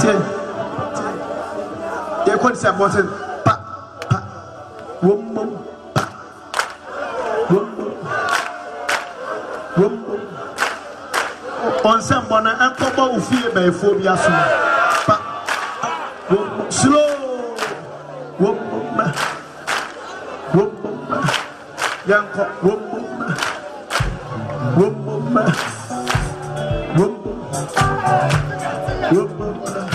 They could say button. Pa. Wum. On some bona and couple who fear by phobia soon. Slow. Young cock.